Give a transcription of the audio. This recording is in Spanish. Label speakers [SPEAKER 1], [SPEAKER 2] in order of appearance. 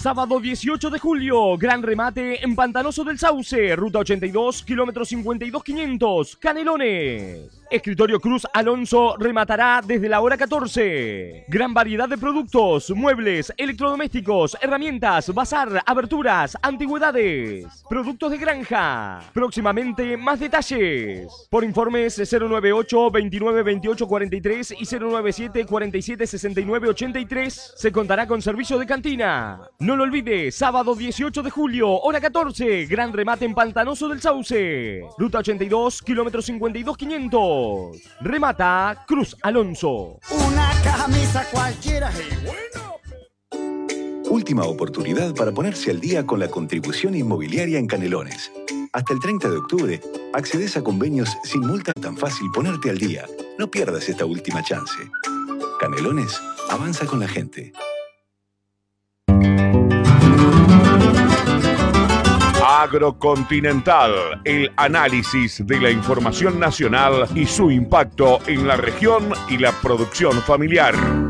[SPEAKER 1] sábado 18 de julio, gran remate en Pantanoso del Sauce, ruta 82, kilómetro 52.500, Canelones. Escritorio Cruz Alonso rematará desde la hora 14. Gran variedad de productos, muebles, electrodomésticos, herramientas, bazar, aberturas, antigüedades, productos de granja. Próximamente más detalles. Por informes 098 29 28 43 y 097 47 69 83 se contará con servicio de cantina. No lo olvide, sábado 18 de julio, hora 14, gran remate en Pantanoso del Sauce, ruta 82, kilómetro 52.500. Remata Cruz Alonso.
[SPEAKER 2] Una camisa cualquiera y bueno.
[SPEAKER 3] Última oportunidad para ponerse al día con la contribución inmobiliaria en Canelones. Hasta el 30 de octubre, accedes a convenios sin multa. Tan fácil ponerte al día. No pierdas esta última chance. Canelones, avanza con la gente.
[SPEAKER 4] Agrocontinental, el análisis de la información nacional y su impacto en la región y la producción familiar.